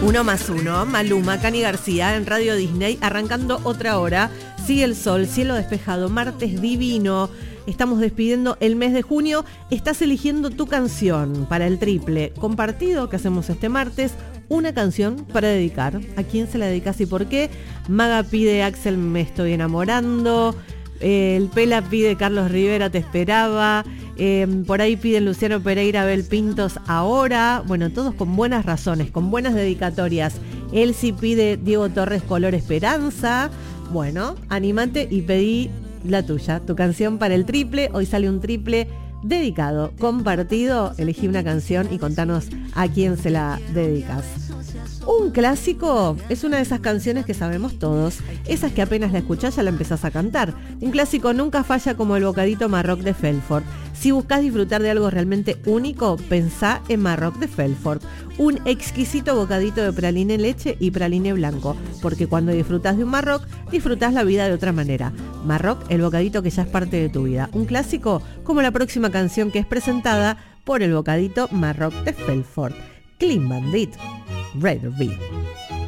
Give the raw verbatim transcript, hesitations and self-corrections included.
Uno más uno, Maluma, Cani García en Radio Disney, arrancando otra hora. Sigue el sol, cielo despejado, martes divino. Estamos despidiendo el mes de junio. Estás eligiendo tu canción para el triple compartido que hacemos este martes. Una canción para dedicar. ¿A quién se la dedicas y por qué? Maga pide Axel, me estoy enamorando. Eh, el Pela pide Carlos Rivera, te esperaba. Eh, por ahí piden Luciano Pereira, Abel Pintos, ahora. Bueno, todos con buenas razones, con buenas dedicatorias. Elsie pide Diego Torres, Color Esperanza. Bueno, anímate y pedí la tuya, tu canción para el triple. Hoy sale un triple dedicado, compartido. Elegí una canción y contanos a quién se la dedicas. Un clásico es una de esas canciones que sabemos todos, esas que apenas la escuchás ya la empezás a cantar. Un clásico nunca falla como el bocadito Marroc de Felfort. Si buscas disfrutar de algo realmente único, pensá en Marroc de Felfort. Un exquisito bocadito de praline leche y praline blanco, porque cuando disfrutás de un Marroc, disfrutás la vida de otra manera. Marroc, el bocadito que ya es parte de tu vida. Un clásico como la próxima canción que es presentada por el bocadito Marroc de Felfort. Clean Bandit, Rather Be.